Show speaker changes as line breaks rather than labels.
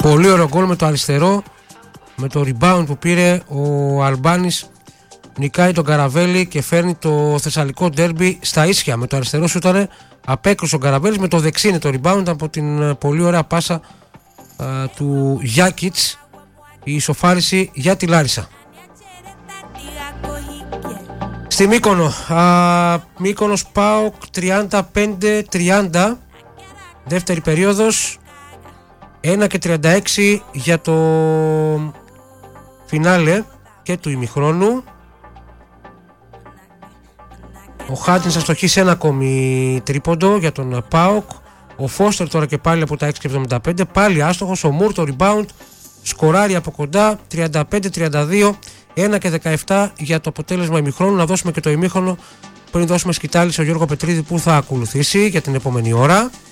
Πολύ ωραίο γκολ με το αριστερό, με το rebound που πήρε ο Αλμπάνης. Νικάει τον Καραβέλη και φέρνει το θεσσαλικό ντέρμπι στα ίσια. Με το αριστερό σούταρε, απέκρουσε ο Καραβέλης, με το δεξί είναι το rebound από την πολύ ωραία πάσα του Γιάκιτς. Η ισοφάριση για τη Λάρισα. Στη Μύκονο, Μύκονος ΠΑΟΚ 35-30, δεύτερη περίοδος, 1:36 για το φινάλε και του ημιχρόνου. Ο Χάτινς αστοχεί σε ένα ακόμη τρίποντο για τον ΠΑΟΚ. Ο Φώστερ τώρα και πάλι από τα 6,75, πάλι άστοχος. Ο Μουρ το rebound, σκοράρει από κοντά, 35-32, 1:17 για το αποτέλεσμα ημιχρόνου. Να δώσουμε και το ημίχρονο πριν δώσουμε σκητάλη στο Γιώργο Πετρίδη που θα ακολουθήσει για την επόμενη ώρα.